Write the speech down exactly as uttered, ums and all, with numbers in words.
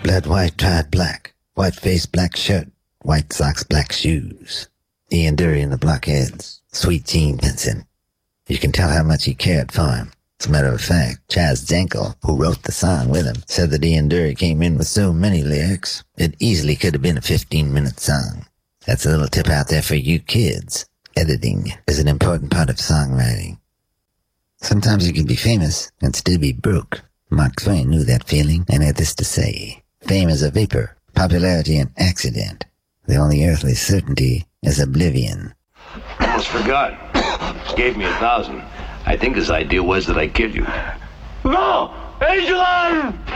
Blood white, tied black. White face, black shirt. White socks, black shoes. Ian Dury and the Blockheads. Sweet Gene Vincent. You can tell how much he cared for him. As a matter of fact, Chaz Jankel, who wrote the song with him, said that Ian Dury came in with so many lyrics, it easily could have been a fifteen-minute song. That's a little tip out there for you kids. Editing is an important part of songwriting. Sometimes you can be famous and still be broke. Mark Twain knew that feeling and had this to say. Fame is a vapor, popularity an accident. The only earthly certainty is oblivion. Almost forgot. Gave me a thousand. I think his idea was that I kill you. No! Angel!